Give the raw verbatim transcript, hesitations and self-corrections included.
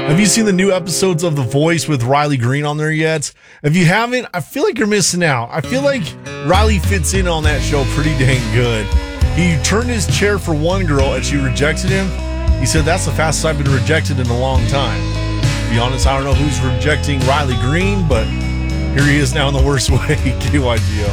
Have you seen the new episodes of The Voice with Riley Green on there yet? If you haven't, I feel like you're missing out. I feel like Riley fits in on that show pretty dang good. He turned his chair for one girl and she rejected him. He said, that's the fastest I've been rejected in a long time. To be honest, I don't know who's rejecting Riley Green, but here he is now in the worst way. K Y G O.